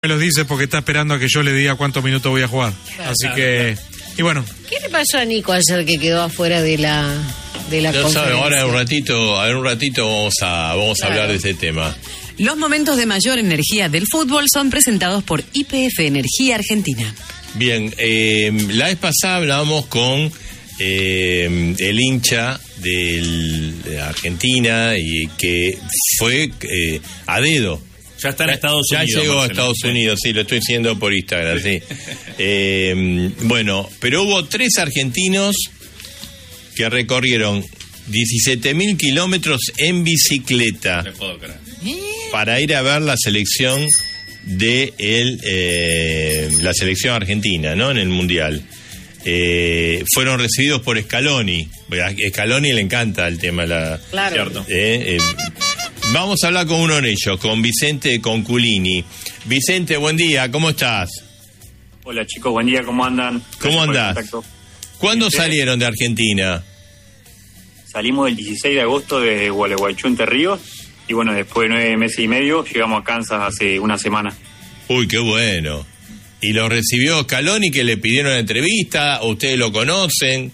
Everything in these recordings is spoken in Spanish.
Me los dice porque está esperando a que yo le diga cuántos minutos voy a jugar. Así que, y bueno. ¿Qué le pasó a Nico ayer que quedó afuera de la no sabe, ahora en un ratito vamos a hablar de ese tema. Los momentos de mayor energía del fútbol son presentados por YPF Energía Argentina. Bien, la vez pasada hablábamos con el hincha de Argentina y que fue a dedo. Ya está en Estados Unidos. Ya llegó a Estados Unidos, sí, lo estoy diciendo por Instagram, sí. Bueno, pero hubo 3 argentinos que recorrieron 17.000 kilómetros en bicicleta para ir a ver la selección de la selección argentina, ¿no? En el Mundial. Fueron recibidos por Scaloni. A Scaloni le encanta el tema. Claro. Vamos a hablar con uno de ellos, con Vicente Conculini. Vicente, buen día, ¿cómo estás? Hola chicos, buen día, ¿cómo andan? ¿Cómo andás? ¿Cuándo salieron de Argentina? Salimos el 16 de agosto de Gualeguaychú, Entre Ríos, y bueno, después de 9 meses y medio llegamos a Kansas hace una semana. Uy, qué bueno. ¿Y lo recibió Scaloni, que le pidieron una entrevista, o ustedes lo conocen?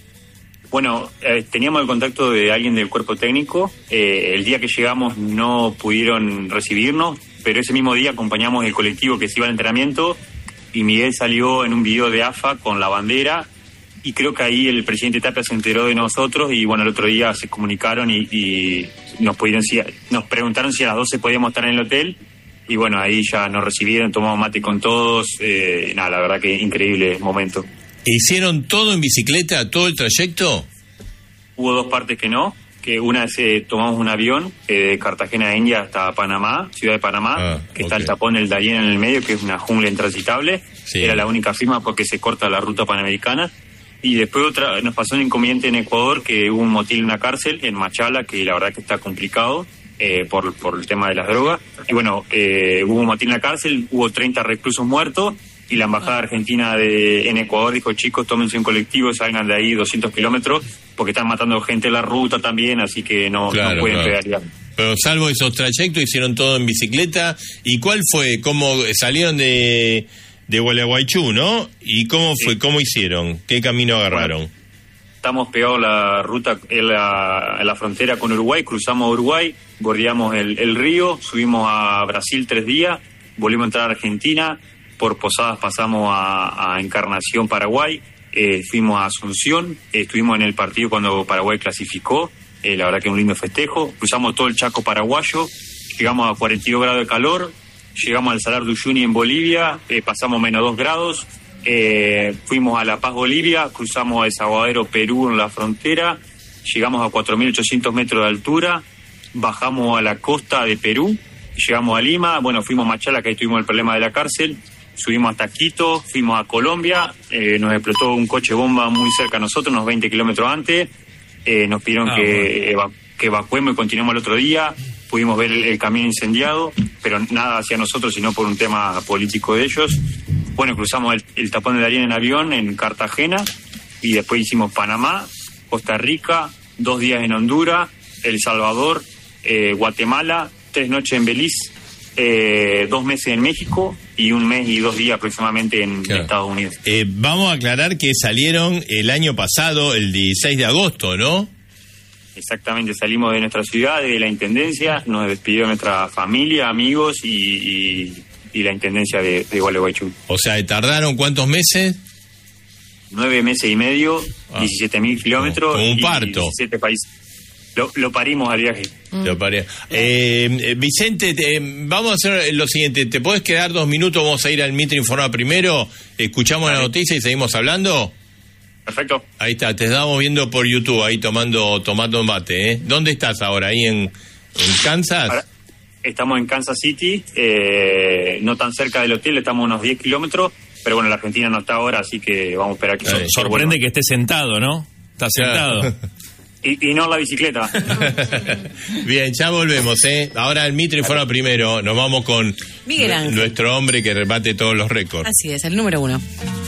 Bueno, teníamos el contacto de alguien del cuerpo técnico. El día que llegamos no pudieron recibirnos, pero ese mismo día acompañamos el colectivo que se iba al entrenamiento y Miguel salió en un video de AFA con la bandera y creo que ahí el presidente Tapia se enteró de nosotros y bueno, el otro día se comunicaron y nos preguntaron si a las 12 podíamos estar en el hotel y bueno, ahí ya nos recibieron, tomamos mate con todos, la verdad que increíble momento. ¿Hicieron todo en bicicleta, todo el trayecto? Hubo 2 partes que no, que una es tomamos un avión de Cartagena de India hasta Panamá, ciudad de Panamá, que está el tapón del Darién en el medio, que es una jungla intransitable, sí. Era la única firma porque se corta la ruta panamericana, y después nos pasó un inconveniente en Ecuador, que hubo un motín en una cárcel, en Machala, que la verdad que está complicado por el tema de las drogas, y bueno, hubo un motín en la cárcel, hubo 30 reclusos muertos, y la embajada argentina en Ecuador dijo, chicos, tómense un colectivo, salgan de ahí 200 kilómetros, porque están matando gente en la ruta también, así que no pueden pedalear. Pero salvo esos trayectos, hicieron todo en bicicleta. ¿Y cuál fue? ¿Cómo salieron de Gualeguaychú, no? ¿Y cómo fue? Sí. ¿Cómo hicieron? ¿Qué camino agarraron? Bueno, estamos pegados a la ruta, en la frontera con Uruguay, cruzamos Uruguay, bordeamos el río, subimos a Brasil 3 días, volvimos a entrar a Argentina. Por Posadas pasamos a Encarnación, Paraguay, fuimos a Asunción, estuvimos en el partido cuando Paraguay clasificó, la verdad que un lindo festejo, cruzamos todo el Chaco paraguayo, llegamos a 42 grados de calor, llegamos al Salar de Uyuni en Bolivia, pasamos menos 2 grados, fuimos a La Paz, Bolivia, cruzamos a Desaguadero, Perú en la frontera, llegamos a 4.800 metros de altura, bajamos a la costa de Perú, llegamos a Lima, bueno, fuimos a Machala, que ahí tuvimos el problema de la cárcel, subimos hasta Quito, fuimos a Colombia, nos explotó un coche bomba muy cerca de nosotros, unos 20 kilómetros antes, nos pidieron que evacuemos y continuemos el otro día, pudimos ver el camión incendiado, pero nada hacia nosotros, sino por un tema político de ellos. Bueno, cruzamos el tapón de Darién en avión en Cartagena, y después hicimos Panamá, Costa Rica, 2 días en Honduras, El Salvador, Guatemala, 3 noches en Belice, 2 meses en México y 1 mes y 2 días aproximadamente en Estados Unidos. Vamos a aclarar que salieron el año pasado, el 16 de agosto, ¿no? Exactamente, salimos de nuestra ciudad, de la Intendencia, nos despidió nuestra familia, amigos y la Intendencia de Gualeguaychú. O sea, ¿tardaron cuántos meses? 9 meses y medio, 17.000 kilómetros. Como un parto. 17 países. Lo parimos al viaje. Vicente, vamos a hacer lo siguiente. ¿Te podés quedar 2 minutos? Vamos a ir al Mitre Informa primero. Escuchamos la noticia y seguimos hablando. Perfecto. Ahí está, te estamos viendo por YouTube, ahí tomando mate, ¿eh? ¿Dónde estás ahora? ¿Ahí en Kansas? Ahora estamos en Kansas City, no tan cerca del hotel, estamos a unos 10 kilómetros, pero bueno, la Argentina no está ahora, así que vamos a esperar que... Sorprende que esté sentado, ¿no? Está sentado. Y no la bicicleta. Bien, ya volvemos, ¿eh? Ahora el Mitre Informa primero. Nos vamos con Miguel Ángel, nuestro hombre que rebate todos los récords. Así es, el número 1.